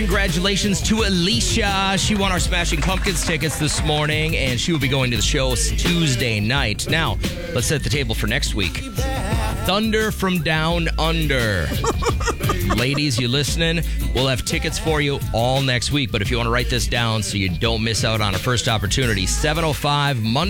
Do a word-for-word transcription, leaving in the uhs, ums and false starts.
Congratulations to Alicia. She won our Smashing Pumpkins tickets this morning, and she will be going to the show Tuesday night. Now, let's set the table for next week. Thunder from Down Under. Ladies, you listening? We'll have tickets for you all next week, but if you want to write this down so you don't miss out on a first opportunity, seven oh five Monday.